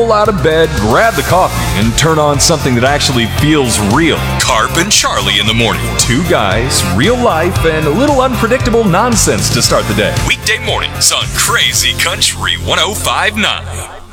roll out of bed, grab the coffee, and turn on something that actually feels real. Carp and Charlie in the morning. Two guys, real life, and a little unpredictable nonsense to start the day. Weekday mornings on Crazy Country 105.9.